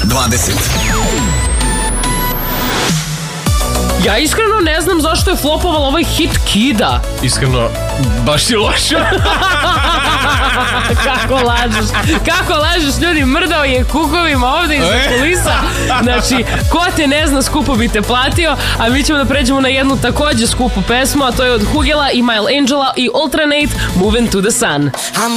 20. Ja iskreno ne znam zašto je flopovala ovaj hit Kida. Iskreno, baš si loša. Kako lažeš, ljudi, mrdao je kukovima ovde iza kulisa. Znači, ko te ne zna, skupo bi te platio, a mi ćemo da pređemo na jednu takođe skupu pesmu, a to je od Hugela i Mile Angela i Ultranate, Moving to the Sun.